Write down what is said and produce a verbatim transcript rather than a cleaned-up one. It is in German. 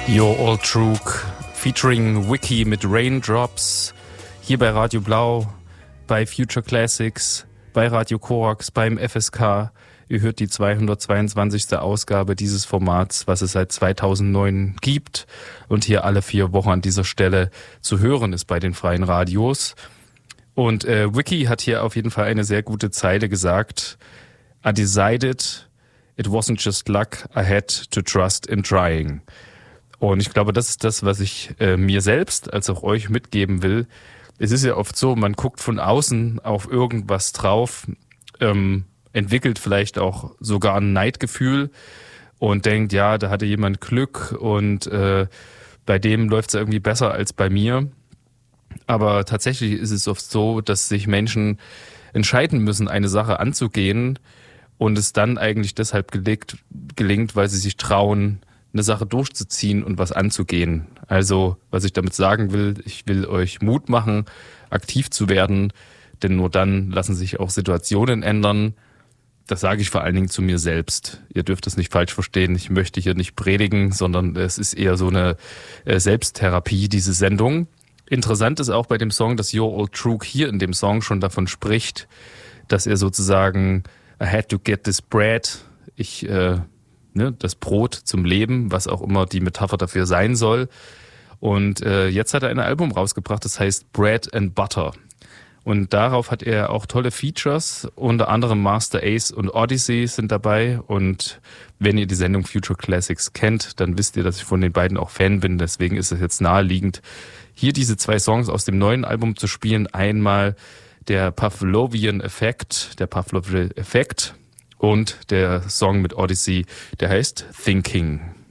You're All Trug featuring Wiki mit Raindrops hier bei Radio Blau, bei Future Classics, bei Radio Korax, beim F S K. Ihr hört die zweihundertzweiundzwanzigste Ausgabe dieses Formats, was es seit zweitausendneun gibt und hier alle vier Wochen an dieser Stelle zu hören ist bei den freien Radios. Und äh, Wiki hat hier auf jeden Fall eine sehr gute Zeile gesagt. I decided it wasn't just luck, I had to trust in trying. Und ich glaube, das ist das, was ich äh, mir selbst als auch euch mitgeben will. Es ist ja oft so, man guckt von außen auf irgendwas drauf, ähm, entwickelt vielleicht auch sogar ein Neidgefühl und denkt, ja, da hatte jemand Glück und äh, bei dem läuft es irgendwie besser als bei mir. Aber tatsächlich ist es oft so, dass sich Menschen entscheiden müssen, eine Sache anzugehen und es dann eigentlich deshalb gelingt, gelingt, weil sie sich trauen, eine Sache durchzuziehen und was anzugehen. Also, was ich damit sagen will, ich will euch Mut machen, aktiv zu werden, denn nur dann lassen sich auch Situationen ändern. Das sage ich vor allen Dingen zu mir selbst. Ihr dürft es nicht falsch verstehen. Ich möchte hier nicht predigen, sondern es ist eher so eine Selbsttherapie, diese Sendung. Interessant ist auch bei dem Song, dass You're All Trug hier in dem Song schon davon spricht, dass er sozusagen I had to get this bread. Ich äh, Ne, das Brot zum Leben, was auch immer die Metapher dafür sein soll. Und äh, jetzt hat er ein Album rausgebracht, das heißt Bread and Butter. Und darauf hat er auch tolle Features, unter anderem Master Ace und Odyssey sind dabei. Und wenn ihr die Sendung Future Classics kennt, dann wisst ihr, dass ich von den beiden auch Fan bin. Deswegen ist es jetzt naheliegend, hier diese zwei Songs aus dem neuen Album zu spielen. Einmal der Pavlovian Effekt, der Pavlovian Effekt, und der Song mit Odyssey, der heißt Thinking.